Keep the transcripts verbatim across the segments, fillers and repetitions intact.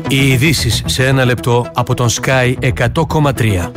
Οι ειδήσεις σε ένα λεπτό από τον Sky εκατό κόμμα τρία.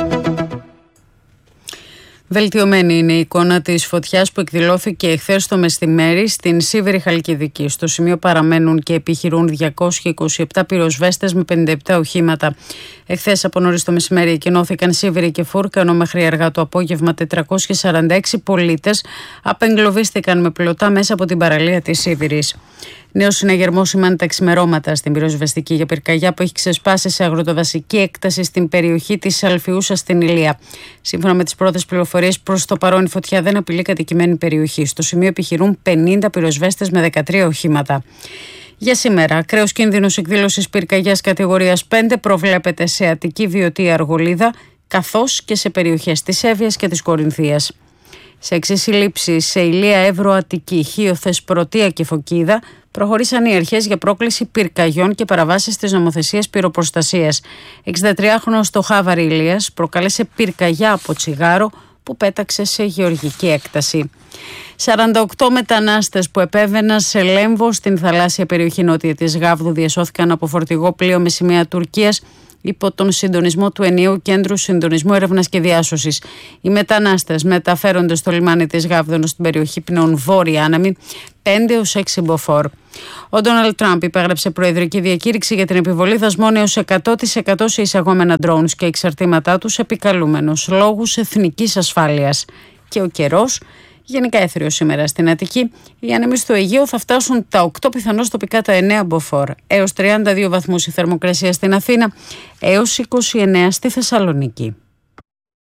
Βελτιωμένη είναι η εικόνα της φωτιάς που εκδηλώθηκε εχθές το μεσημέρι στην Σίβηρη Χαλκιδική. Στο σημείο παραμένουν και επιχειρούν διακόσιοι είκοσι επτά πυροσβέστες με πενήντα επτά οχήματα. Εχθές από νωρίς το μεσημέρι εκκοινώθηκαν Σίβηρη και Φούρκα, ενώ μέχρι αργά το απόγευμα τετρακόσιοι σαράντα έξι πολίτες απεγκλωβίστηκαν με πλωτά μέσα από την παραλία της Σίβηρης. Νέο συναγερμό σημαίνει τα ξημερώματα στην πυροσβεστική για πυρκαγιά που έχει ξεσπάσει σε αγροτοδασική έκταση στην περιοχή της Αλφιούσας στην Ηλία. Σύμφωνα με τις πρώτες πληροφορίες, προς το παρόν η φωτιά δεν απειλεί κατοικημένη περιοχή. Στο σημείο επιχειρούν πενήντα πυροσβέστες με δεκατρία οχήματα. Για σήμερα, ακραίος κίνδυνος εκδήλωσης πυρκαγιάς κατηγορίας πέντε προβλέπεται σε Αττική, Βιωτή, Αργολίδα, καθώς και σε περιοχές της Εύβοιας και της Κορινθίας. Σε εξής συλλήψεις σε Ηλία, Εύρο, Αττική, Χίο, Θεσπρωτεία και Φωκίδα προχωρήσαν οι αρχές για πρόκληση πυρκαγιών και παραβάσεις της νομοθεσίας πυροπροστασίας. εξηντατριάχρονος στο Χάβαρη Ηλίας προκάλεσε πυρκαγιά από τσιγάρο που πέταξε σε γεωργική έκταση. σαράντα οκτώ μετανάστες που επέβαιναν σε Λέμβο στην θαλάσσια περιοχή νότια της Γάβδου διασώθηκαν από φορτηγό πλοίο με σημαία Τουρκίας υπό τον συντονισμό του Ενιαίου Κέντρου Συντονισμού Έρευνας και Διάσωσης. Οι μετανάστες μεταφέρονται στο λιμάνι της Γάβδου στην περιοχή Πινών Βόρεια Άναμη πέντε έως έξι μποφόρ. Ο Ντόναλντ Τραμπ υπέγραψε προεδρική διακήρυξη για την επιβολή δασμών έως εκατό τοις εκατό σε εισαγόμενα drones και εξαρτήματά τους, επικαλούμενος λόγους εθνικής ασφάλειας. Και ο καιρός. Γενικά έθριο σήμερα στην Αττική. Οι άνεμοι στο Αιγαίο θα φτάσουν τα οκτώ, πιθανώς τοπικά τα εννέα μποφόρ. Έως τριάντα δύο βαθμούς η θερμοκρασία στην Αθήνα, έως είκοσι εννέα στη Θεσσαλονίκη.